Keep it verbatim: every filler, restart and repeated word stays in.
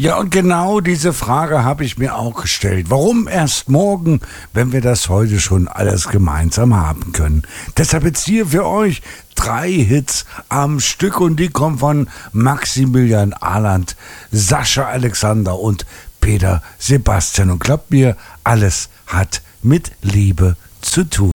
Ja, und genau diese Frage habe ich mir auch gestellt. Warum erst morgen, wenn wir das heute schon alles gemeinsam haben können? Deshalb jetzt hier für euch drei Hits am Stück und die kommen von Maximilian Ahland, Sascha Alexander und Peter Sebastian. Und glaubt mir, alles hat mit Liebe zu tun.